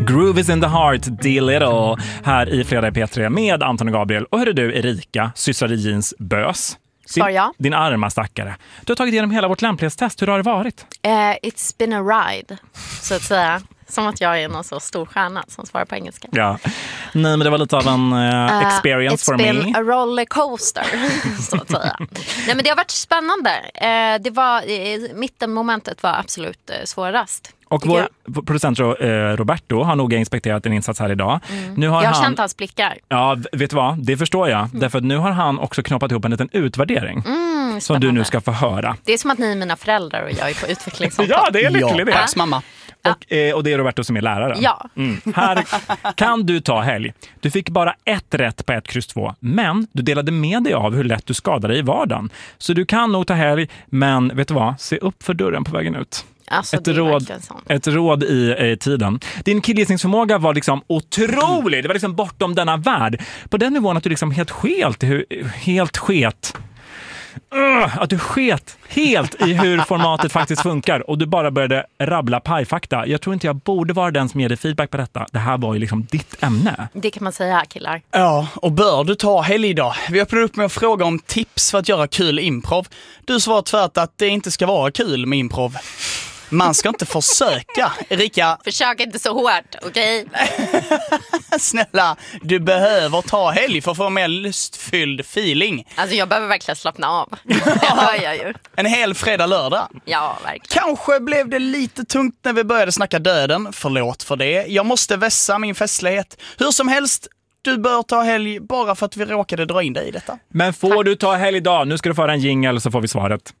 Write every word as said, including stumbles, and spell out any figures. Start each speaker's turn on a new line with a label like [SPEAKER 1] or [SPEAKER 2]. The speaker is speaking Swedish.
[SPEAKER 1] Groove is in the heart, D Little, här i Fredag i P tre med Anton och Gabriel. Och hörru du, Erika, systrar i jeans bös. Din,
[SPEAKER 2] Svar ja.
[SPEAKER 1] din arma stackare. Du har tagit igenom hela vårt lämplighetstest. Hur har det varit?
[SPEAKER 2] Uh, it's been a ride, så att säga. Som att jag är någon så stor stjärna som svarar på engelska.
[SPEAKER 1] Ja. Nej, men det var lite av en uh, experience
[SPEAKER 2] uh,
[SPEAKER 1] for me.
[SPEAKER 2] It's been a rollercoaster, så att säga. Nej, men det har varit spännande. Uh, det var, uh, mittenmomentet var absolut uh, svårast.
[SPEAKER 1] Och vår jag. producent eh, Roberto har nog inspekterat en insats här idag.
[SPEAKER 2] Mm.
[SPEAKER 1] Nu har
[SPEAKER 2] jag har
[SPEAKER 1] han,
[SPEAKER 2] känt hans blickar.
[SPEAKER 1] Ja, vet du vad? Det förstår jag. Mm. Därför att nu har han också knoppat ihop en liten utvärdering. Mm, som du nu ska få höra.
[SPEAKER 2] Det är som att ni är mina föräldrar och jag är på utvecklingssamtal.
[SPEAKER 1] Ja, det är lycklig
[SPEAKER 3] ja,
[SPEAKER 1] det.
[SPEAKER 3] Tack, mamma.
[SPEAKER 1] Och, eh, och det är Roberto som är läraren.
[SPEAKER 2] Ja.
[SPEAKER 1] Mm. Här kan du ta helg. Du fick bara ett rätt på ett kryss två. Men du delade med dig av hur lätt du skadar dig i vardagen. Så du kan nog ta helg. Men vet du vad? Se upp för dörren på vägen ut.
[SPEAKER 2] Alltså,
[SPEAKER 1] ett, råd, ett råd i eh, tiden. Din killgissningsförmåga var liksom otrolig. Det var liksom bortom denna värld. På den nivån att du liksom helt sket, helt sket. Uh, att du sket helt i hur formatet faktiskt funkar och du bara började rabbla pajfakta. Jag tror inte jag borde vara den som ger dig feedback på detta. Det här var ju liksom ditt ämne.
[SPEAKER 2] Det kan man säga, killar.
[SPEAKER 3] Ja, och bör du ta helg idag? Vi öppnar upp med att fråga om tips för att göra kul improv. Du svarar tvärt att det inte ska vara kul med improv. Man ska inte försöka. Erika.
[SPEAKER 2] Försök inte så hårt, okej? Okay?
[SPEAKER 3] Snälla, du behöver ta helg för att få en mer lustfylld feeling.
[SPEAKER 2] Alltså jag behöver verkligen slappna av. Det hör jag ju.
[SPEAKER 3] En hel fredag lördag.
[SPEAKER 2] Ja, verkligen.
[SPEAKER 3] Kanske blev det lite tungt när vi började snacka döden. Förlåt för det. Jag måste vässa min festlighet. Hur som helst, du bör ta helg bara för att vi råkade dra in dig i detta.
[SPEAKER 1] Men får Tack. du ta helg idag? Nu ska du föra en jingle så får vi svaret.